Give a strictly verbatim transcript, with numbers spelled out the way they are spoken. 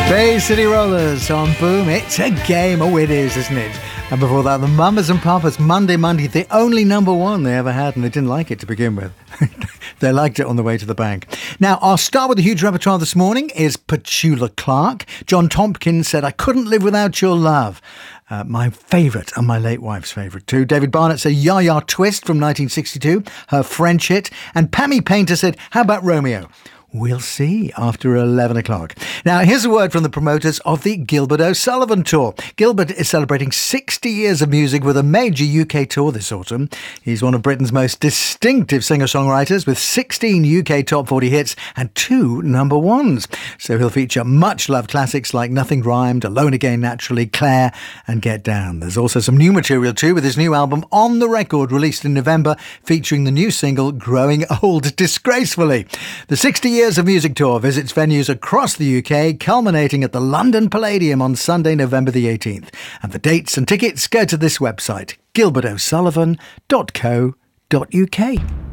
Bay City Rollers on Boom. It's a game. Oh, it is, isn't it? And before that, the Mamas and Papas, Monday Monday, the only number one they ever had, and they didn't like it to begin with. They liked it on the way to the bank. Now, our star with a huge repertoire this morning is Petula Clark. John Tompkins said, "I couldn't live without your love." Uh, my favourite, and my late wife's favourite too. David Barnett said Ya Ya Twist from nineteen sixty-two, her French hit. And Pammy Painter said, "How about Romeo?" We'll see after eleven o'clock. Now, here's a word from the promoters of the Gilbert O'Sullivan Tour. Gilbert is celebrating sixty years of music with a major U K tour this autumn. He's one of Britain's most distinctive singer-songwriters with sixteen U K top forty hits and two number ones. So he'll feature much-loved classics like Nothing Rhymed, Alone Again Naturally, Claire and Get Down. There's also some new material too with his new album On the Record released in November featuring the new single Growing Old Disgracefully. The sixty years of music tour visits venues across the U K, culminating at the London Palladium on Sunday, November the eighteenth. And for dates and tickets, go to this website, gilbert o'sullivan dot co dot uk.